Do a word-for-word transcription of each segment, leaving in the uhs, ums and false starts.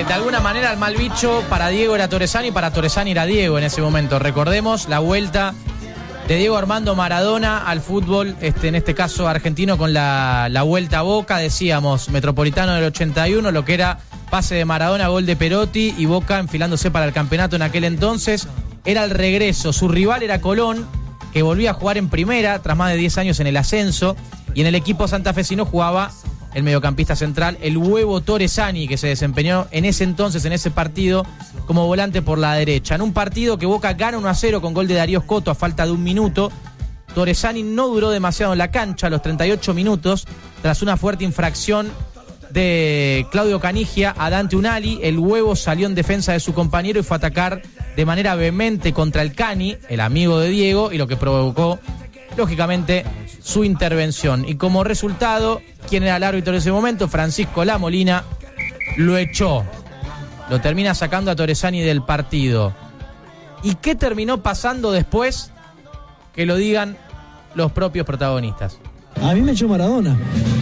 de alguna manera el mal bicho para Diego era Torresani y para Torresani era Diego en ese momento. Recordemos la vuelta de Diego Armando Maradona al fútbol, este, en este caso argentino, con la, la vuelta a Boca, decíamos, Metropolitano del ochenta y uno, lo que era pase de Maradona, gol de Perotti y Boca enfilándose para el campeonato en aquel entonces. Era el regreso, su rival era Colón, que volvía a jugar en primera tras más de diez años en el ascenso, y en el equipo santafesino jugaba el mediocampista central, el Huevo Torresani, que se desempeñó en ese entonces, en ese partido, como volante por la derecha. En un partido que Boca gana uno a cero con gol de Darío Scotto a falta de un minuto, Torresani no duró demasiado en la cancha, a los treinta y ocho minutos, tras una fuerte infracción de Claudio Canigia a Dante Unali, el Huevo salió en defensa de su compañero y fue a atacar de manera vehemente contra el Cani, el amigo de Diego, y lo que provocó, lógicamente, su intervención. Y como resultado, ¿quién era el árbitro en ese momento? Francisco La Molina lo echó. Lo termina sacando a Torresani del partido. ¿Y qué terminó pasando después? Que lo digan los propios protagonistas. A mí me echó Maradona.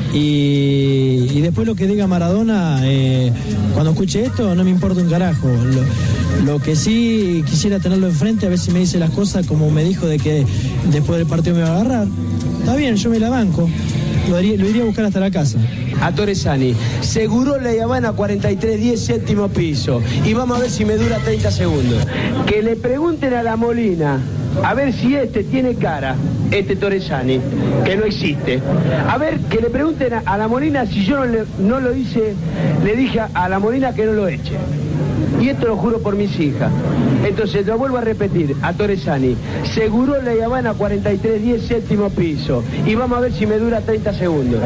Y, y después lo que diga Maradona, eh, cuando escuche esto, no me importa un carajo. Lo, lo que sí quisiera tenerlo enfrente, a ver si me dice las cosas como me dijo de que después del partido me va a agarrar. Está bien, yo me la banco. Lo, haría, lo iría a buscar hasta la casa. A Torresani, seguro La Habana cuarenta y tres diez, séptimo piso. Y vamos a ver si me dura treinta segundos. Que le pregunten a La Molina, a ver si este tiene cara, este Torresani, que no existe. A ver, que le pregunten a, a La Molina si yo no, le, no lo hice, le dije a La Molina que no lo eche. Y esto lo juro por mis hijas. Entonces, lo vuelvo a repetir, a Torresani, seguro La Habana cuarenta y tres diez, séptimo piso. Y vamos a ver si me dura treinta segundos.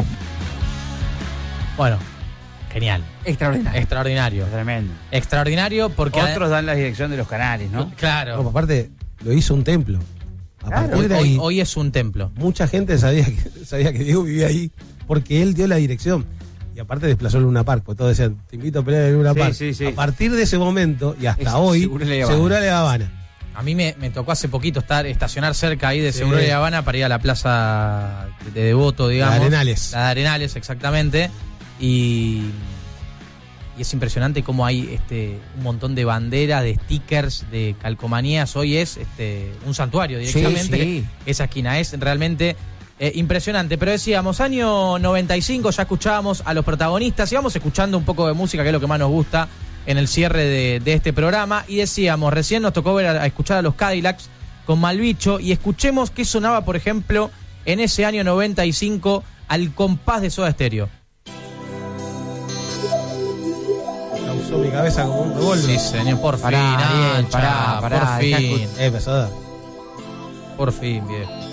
Bueno, genial. Extraordinario. Extraordinario. Tremendo. Extraordinario porque... Otros dan la dirección de los canales, ¿no? Claro. No, aparte, lo hizo un templo. A Claro, partir de hoy, ahí, hoy es un templo. mucha gente sabía que, sabía que Diego vivía ahí porque él dio la dirección. Y aparte desplazó el Luna Park, porque todos decían, te invito a pelear en el Luna Sí, Park. sí, sí. A partir de ese momento y hasta Es hoy, Seguro La Habana. Seguro La Habana. A mí me, me tocó hace poquito estar estacionar cerca ahí de Sí. Seguro de Habana para ir a la plaza de Devoto, digamos. La de Arenales. La de Arenales, exactamente. Y, y es impresionante cómo hay este un montón de banderas, de stickers, de calcomanías. Hoy es este un santuario directamente. Sí, sí. Esa esquina es realmente eh, impresionante. Pero decíamos, año noventa y cinco, ya escuchábamos a los protagonistas y vamos escuchando un poco de música, que es lo que más nos gusta en el cierre de, de este programa. Y decíamos, recién nos tocó ver a, a escuchar a los Cadillacs con Malbicho, y escuchemos qué sonaba, por ejemplo, en ese año noventa y cinco al compás de Soda Stereo. Causó mi cabeza como un revólver. Sí, señor, por fin, Pará, bien, Ancha, pará, pará, por dejá fin, escu- Eh, empezó a dar. por fin, viejo.